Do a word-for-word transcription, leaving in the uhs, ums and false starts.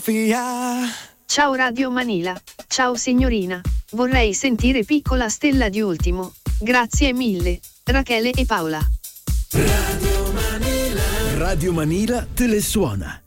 Ciao Radio Manila. Ciao signorina. Vorrei sentire Piccola Stella di Ultimo. Grazie mille. Rachele e Paola. Radio Manila. Radio Manila te le suona.